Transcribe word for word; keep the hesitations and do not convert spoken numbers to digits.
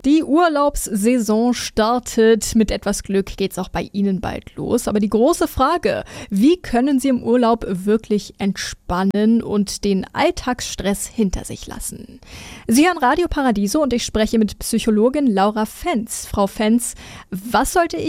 Die Urlaubssaison startet. Mit etwas Glück geht's auch bei Ihnen bald los. Aber die große Frage, wie können Sie im Urlaub wirklich entspannen und den Alltagsstress hinter sich lassen? Sie hören Radio Paradiso und ich spreche mit Psychologin Laura Fenz. Frau Fenz, was sollte ich